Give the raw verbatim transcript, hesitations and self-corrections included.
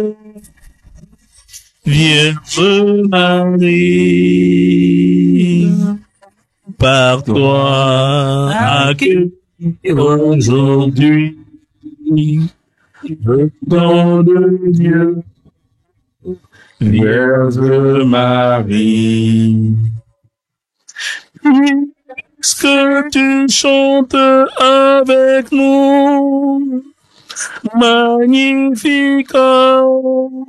Vierge Marie, par toi, accueillie aujourd'hui, le don de Dieu, Vierge Marie. Puisque tu chantes avec nous, Magnificat.